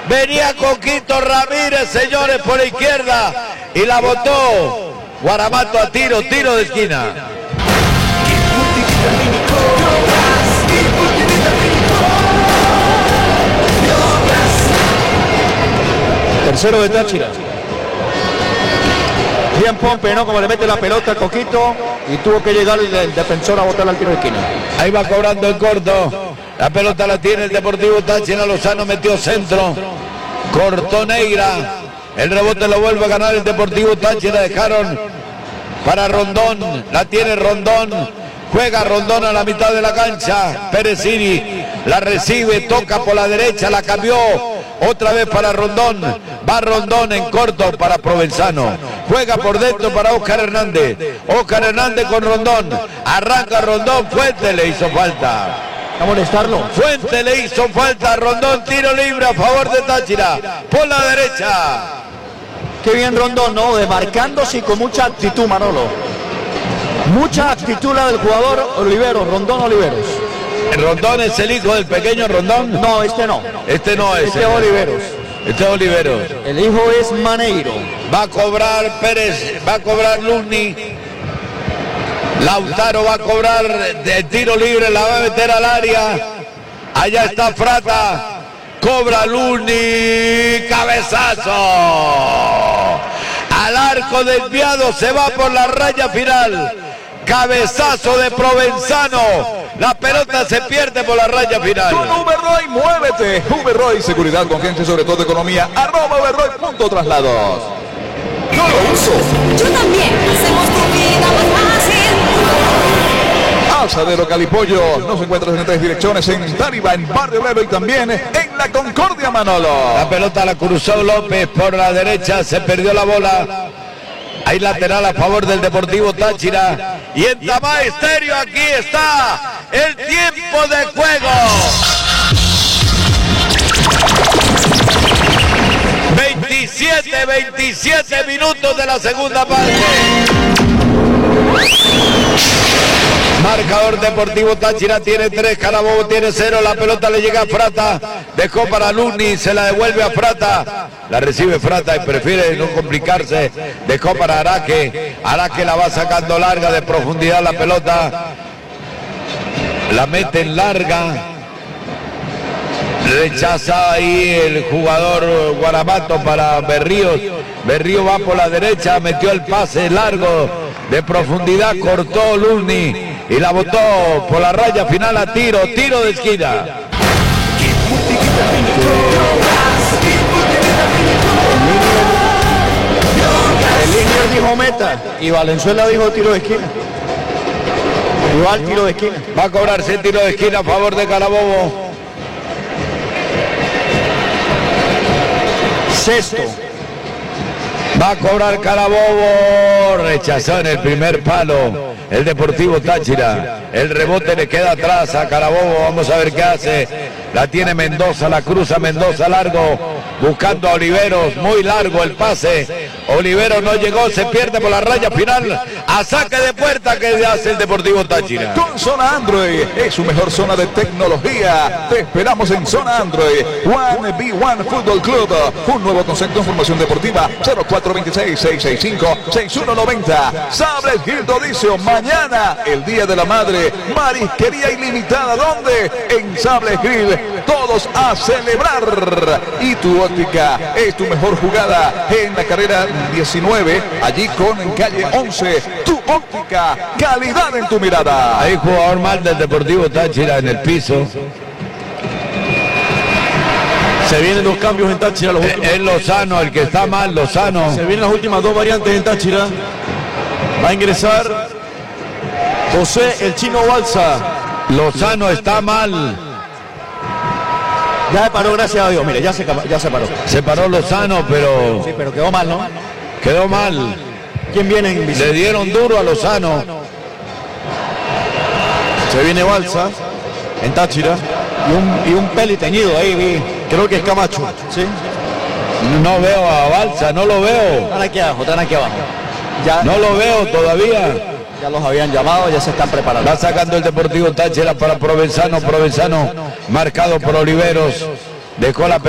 Venía Coquito Ramírez, señores, por la izquierda. Y la botó Guaramato a tiro de esquina. Tercero de Táchira. Bien Pompe, ¿no? Como le mete la pelota a Coquito y tuvo que llegar el defensor a botar al tiro de esquina. Ahí va cobrando el corto. La pelota la tiene el Deportivo Táchira. Lozano metió centro. Cortó Negra. El rebote lo vuelve a ganar el Deportivo Táchira. Dejaron para Rondón. La tiene Rondón. Juega Rondón a la mitad de la cancha. Perecini la recibe, toca por la derecha, la cambió. Otra vez para Rondón. Va Rondón en corto para Provenzano. Juega por dentro para Oscar Hernández. Oscar Hernández con Rondón. Arranca Rondón. Fuente le hizo falta. A molestarlo. Fuente le hizo falta a Rondón. Tiro libre a favor de Táchira. Por la derecha. Qué bien Rondón, ¿no? Demarcándose y con mucha actitud, Manolo. Mucha actitud la del jugador Oliveros, Rondón Oliveros. ¿Rondón es el hijo del pequeño Rondón? No, este no. Este no es. Este es Oliveros. Este es Oliveros. El hijo es Maneiro. Va a cobrar Pérez, va a cobrar Luni. Lautaro va a cobrar de tiro libre, la va a meter al área. Allá está Frata. Cobra Luni. Cabezazo. Al arco desviado, se va por la raya final. Cabezazo de Provenzano. La pelota se pierde por la raya final. Con Uberroy, muévete. Uberroy, seguridad, confianza y sobre todo economía. @Uberroy.traslados. No lo uso. Yo también. Hacemos tu vida más fácil. Asadero Calipollo. Nos encuentras en 3 direcciones: en Táriba, en Barrio Obrero y también en La Concordia, Manolo. La pelota la cruzó López por la derecha. Se perdió la bola. Hay lateral a favor del Deportivo Táchira. Y en Tamá Estéreo aquí está el tiempo de juego. 27 minutos de la segunda parte. Marcador Deportivo Táchira tiene 3, Carabobo tiene 0, la pelota le llega a Frata, dejó para Luni, se la devuelve a Frata, la recibe Frata y prefiere no complicarse, dejó para Araque, Araque la va sacando larga de profundidad la pelota, la mete en larga, rechaza ahí el jugador Guaramato para Berríos, Berríos va por la derecha, metió el pase largo de profundidad, cortó Luni y la botó por la raya final a tiro de esquina. El líder dijo meta y Valenzuela dijo tiro de esquina. Igual tiro de esquina. Va a cobrarse el tiro de esquina a favor de Carabobo. Sexto. Va a cobrar Carabobo, rechazó en el primer palo el Deportivo Táchira. El rebote le queda atrás a Carabobo, vamos a ver qué hace. La tiene Mendoza, la cruza Mendoza largo, buscando a Oliveros, muy largo el pase. Oliveros no llegó, se pierde por la raya final. A saque de puerta que hace el Deportivo Táchira. Con Zona Android, es su mejor zona de tecnología. Te esperamos en Zona Android. 1B1 Fútbol Club, un nuevo concepto en formación deportiva. 0426-665-6190. Sables Gildo Dicio, mañana, el Día de la Madre, marisquería ilimitada. ¿Dónde? En Sables Grill, todos a celebrar. Y tu óptica es tu mejor jugada en la carrera 19, allí con calle 11. Tu óptica, calidad en tu mirada. Hay jugador mal del Deportivo Táchira en el piso. Se vienen dos cambios en Táchira. Es Lozano, el que está mal, Lozano. Se vienen las últimas dos variantes en Táchira. Va a ingresar José el Chino Balsa. Lozano está mal. Ya se paró, gracias a Dios. Mire, ya se paró. Se paró Lozano, pero... Sí, pero quedó mal, ¿no? Quedó mal. ¿Quién viene en visita? Le dieron duro a Lozano. Se viene Balsa en Táchira. Y un peli teñido ahí, vi. Creo que es Camacho. ¿Sí? No veo a Balsa, no lo veo. Están aquí abajo. Ya, no lo veo todavía. Ya los habían llamado, ya se están preparando. Va sacando el Deportivo Táchira para Provenzano. Provenzano marcado por Oliveros. Dejó la